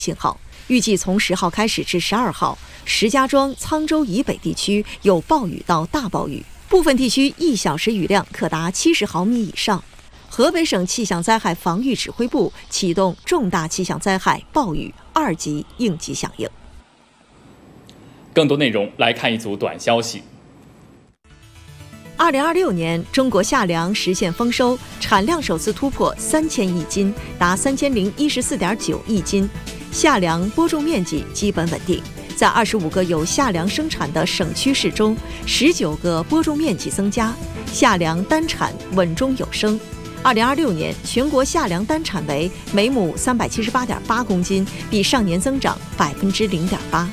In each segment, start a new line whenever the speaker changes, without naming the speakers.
信号。预计从10号开始至12号，石家庄、沧州以北地区有暴雨到大暴雨，部分地区1小时雨量可达70毫米以上。河北省气象灾害防御指挥部启动重大气象灾害暴雨2级应急响应。
更多内容来看一组短消息。
2026年，中国夏粮实现丰收，产量首次突破3000亿斤，达3014.9亿斤。夏粮播种面积基本稳定，在25个有夏粮生产的省区市中，19个播种面积增加，夏粮单产稳中有升。2026年全国夏粮单产为每亩378.8公斤，比上年增长0.8%。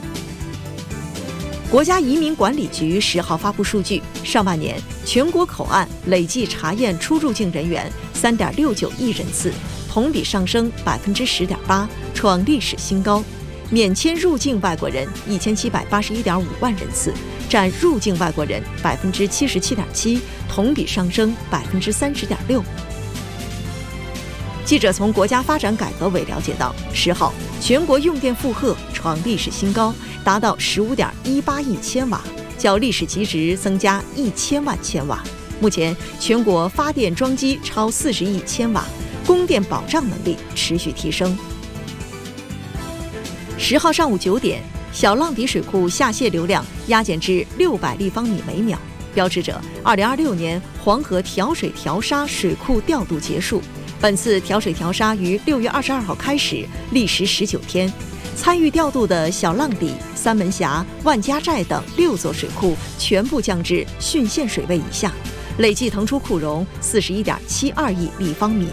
国家移民管理局10号发布数据，上半年全国口岸累计查验出入境人员3.69亿人次，同比上升10.8%，创历史新高。免签入境外国人1781.5万人次，占入境外国人77.7%，同比上升30.6%。记者从国家发展改革委了解到，10号全国用电负荷创历史新高，达到15.18亿千瓦，较历史极值增加1000万千瓦。目前全国发电装机超40亿千瓦，供电保障能力持续提升。10号上午9点，小浪底水库下泄流量压减至600立方米每秒，标志着2026年黄河调水调沙水库调度结束。本次调水调沙于6月22号开始，历时19天。参与调度的小浪底、三门峡、万家寨等6座水库全部降至汛限水位以下，累计腾出库容41.72亿立方米。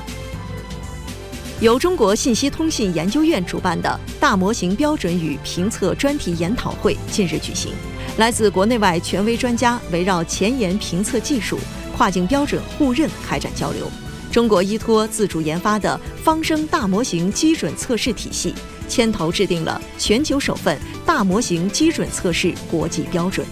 由中国信息通信研究院主办的大模型标准与评测专题研讨会近日举行，来自国内外权威专家围绕前沿评测技术、跨境标准互认开展交流。中国依托自主研发的方声大模型基准测试体系，牵头制定了全球首份大模型基准测试国际标准。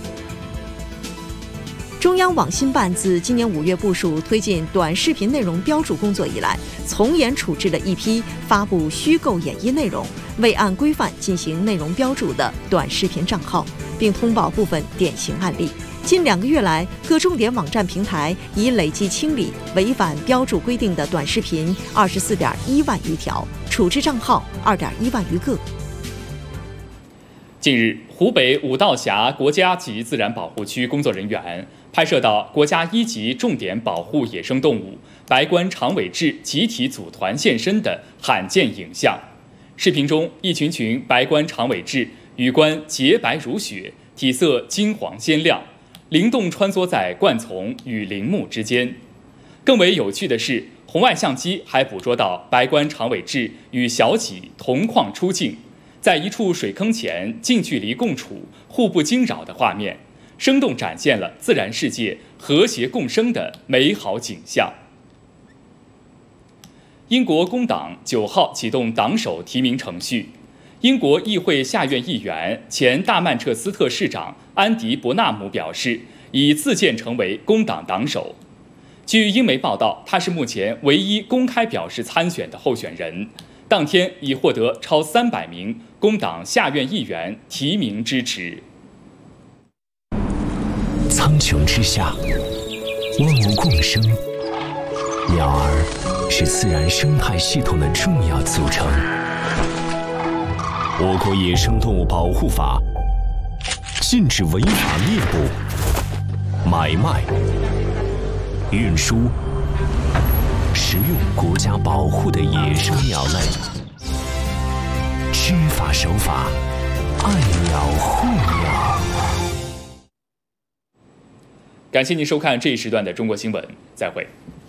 中央网信办自今年5月部署推进短视频内容标注工作以来，从严处置了一批发布虚构演绎内容、未按规范进行内容标注的短视频账号，并通报部分典型案例。近2个月来，各重点网站平台已累计清理违反标注规定的短视频24.1万余条，处置账号2.1万余个。
近日，湖北五道峡国家级自然保护区工作人员拍摄到国家1级重点保护野生动物白冠长尾雉集体组团现身的罕见影像。视频中，一群白冠长尾雉羽冠洁白如雪，体色金黄鲜亮，灵动穿梭在灌丛与林木之间。更为有趣的是，红外相机还捕捉到白冠长尾雉与小麂同框出镜，在一处水坑前近距离共处、互不惊扰的画面，生动展现了自然世界和谐共生的美好景象。英国工党9号启动党首提名程序。英国议会下院议员、前大曼彻斯特市长安迪·伯纳姆表示，已自荐成为工党党首。据英媒报道，他是目前唯一公开表示参选的候选人。当天已获得超300名工党下院议员提名支持。
苍穹之下，万物共生，鸟儿是自然生态系统的重要组成。我国野生动物保护法禁止违法猎捕、买卖、运输、食用国家保护的野生鸟类，知法守法，爱鸟护鸟。
感谢您收看这一时段的中国新闻，再会。